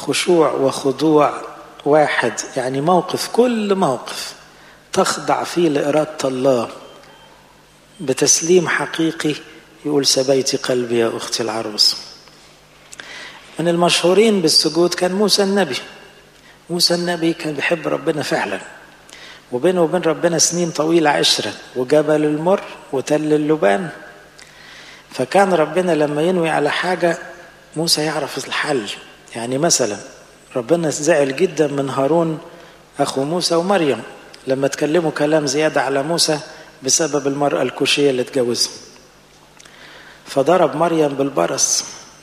خشوع وخضوع واحد، يعني موقف، كل موقف تخضع فيه لإرادة الله بتسليم حقيقي، يقول سبيت قلبي يا أختي العروس. من المشهورين بالسجود كان موسى النبي. موسى النبي كان بيحب ربنا فعلا، وبينه وبين ربنا سنين طويلة عشرة، وجبل المر وتل اللبان. فكان ربنا لما ينوي على حاجة موسى يعرف الحل. يعني مثلا ربنا زعل جدا من هارون أخو موسى ومريم لما تكلموا كلام زيادة على موسى بسبب المرأة الكوشية اللي اتجوزها، فضرب مريم بالبرص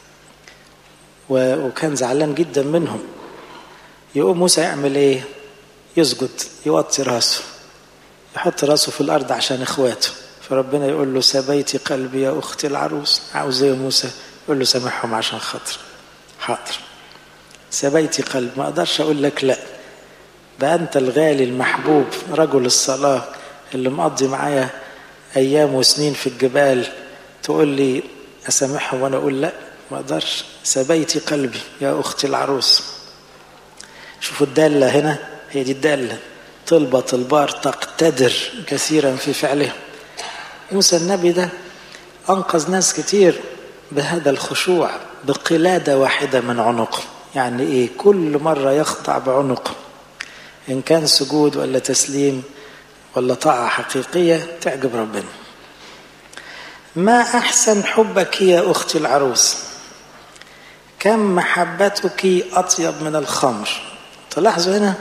وكان زعلان جدا منهم. يقوم موسى يعمل ايه؟ يسجد، يوطي راسه، يحط راسه في الأرض عشان إخواته. فربنا يقول له سبيتي قلبي يا أختي العروس. عاوز ايه موسى؟ يقول له سامحهم عشان خاطر. حاضر، سبيتي قلب، ما أقدرش أقول لك لا. بقى أنت الغالي المحبوب رجل الصلاة اللي مقضي معايا أيام وسنين في الجبال، تقول لي أسامحهم وأنا أقول لا؟ ما أقدرش. سبيتي قلبي يا أختي العروس. شوفوا الدالة هنا، هي دي الدالة، طلبة البار تقتدر كثيرا في فعلها. موسى النبي ده أنقذ ناس كتير بهذا الخشوع، بقلادة واحدة من عنقه. يعني إيه؟ كل مرة يخضع بعنقه، إن كان سجود ولا تسليم ولا طاعة حقيقية تعجب ربنا. ما أحسن حبك يا أختي العروس، كم محبتك أطيب من الخمر. تلاحظوا هنا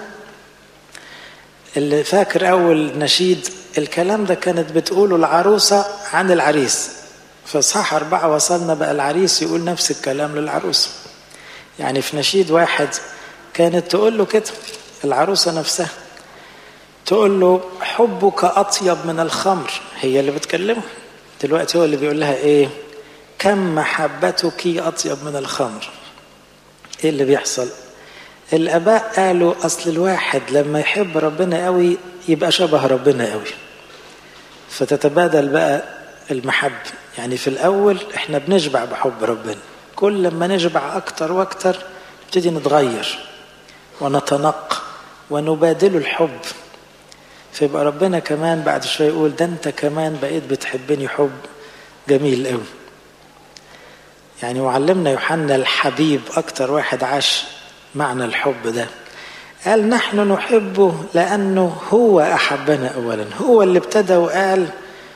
اللي فاكر أول نشيد الكلام ده كانت بتقوله العروسة عن العريس، في إصحاح 4 وصلنا بقى العريس يقول نفس الكلام للعروسة. يعني في نشيد واحد كانت تقول له كده العروسة نفسها، تقول له حبك أطيب من الخمر، هي اللي بتكلمه. دلوقتي هو اللي بيقول لها إيه؟ كم محبتك أطيب من الخمر. إيه اللي بيحصل؟ الآباء قالوا أصل الواحد لما يحب ربنا قوي يبقى شبه ربنا قوي، فتتبادل بقى المحبة. يعني في الأول إحنا بنشبع بحب ربنا، كل لما نشبع أكتر وأكتر نبتدي نتغير ونتنقى ونبادل الحب، فيبقى ربنا كمان بعد شوية يقول ده أنت كمان بقيت بتحبني حب جميل قوي. يعني وعلمنا يوحنا الحبيب أكتر واحد عاش معنى الحب ده، قال نحن نحبه لأنه هو أحبنا أولا. هو اللي ابتدى وقال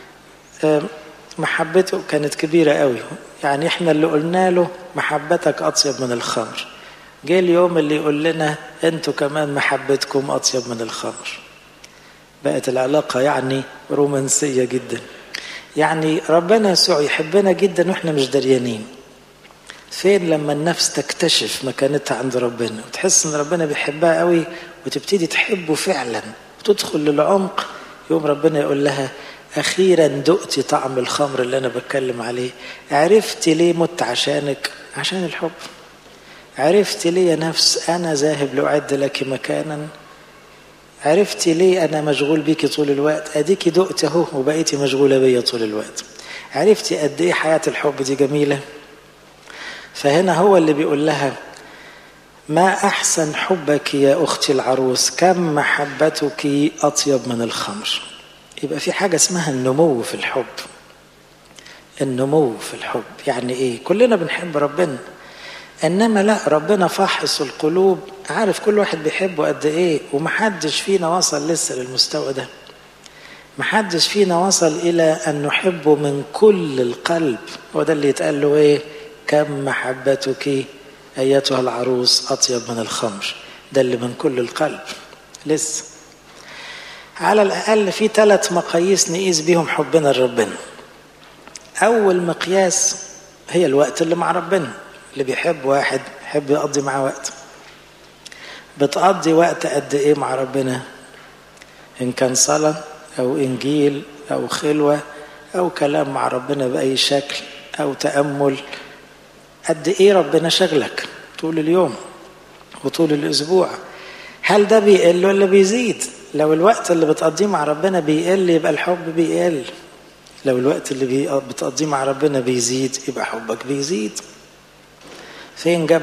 محبته كانت كبيرة قوي، يعني احنا اللي قلنا له محبتك أطيب من الخمر. جاء اليوم اللي يقول لنا انتوا كمان محبتكم أطيب من الخمر. بقت العلاقة يعني رومانسية جدا. يعني ربنا يسوع يحبنا جدا واحنا مش دريانين. فين لما النفس تكتشف مكانتها عند ربنا وتحس ان ربنا بيحبها قوي وتبتدي تحبه فعلا وتدخل للعمق، يوم ربنا يقول لها اخيرا دقتي طعم الخمر اللي انا بتكلم عليه، عرفتي ليه مت عشانك؟ عشان الحب. عرفتي ليه يا نفس انا ذاهب لاعد لك مكانا؟ عرفتي ليه انا مشغول بيكي طول الوقت؟ اديكي دقتي اهو وبقيتي مشغوله بيا طول الوقت. عرفتي قد ايه حياه الحب دي جميله؟ فهنا هو اللي بيقول لها ما أحسن حبك يا أختي العروس، كم محبتك أطيب من الخمر. يبقى في حاجة اسمها النمو في الحب. النمو في الحب يعني إيه؟ كلنا بنحب ربنا، إنما لا، ربنا فاحص القلوب، عارف كل واحد بيحبه قد إيه، ومحدش فينا وصل لسه للمستوى ده. محدش فينا وصل إلى أن نحبه من كل القلب. وده اللي يتقال له إيه؟ كم محبتك أيتها العروس أطيب من الخمر. ده اللي من كل القلب. لسه على الأقل في 3 مقاييس نقيس بيهم حبنا لربنا. أول مقياس هي الوقت اللي مع ربنا. اللي بيحب واحد يحب يقضي معه وقت. بتقضي وقت قد إيه مع ربنا؟ إن كان صلاة أو إنجيل أو خلوة أو كلام مع ربنا بأي شكل أو تأمل، قد إيه ربنا شغلك طول اليوم وطول الأسبوع؟ هل ده بيقل ولا بيزيد؟ لو الوقت اللي بتقضيه مع ربنا بيقل يبقى الحب بيقل. لو الوقت اللي بتقضيه مع ربنا بيزيد يبقى حبك بيزيد. فين جاب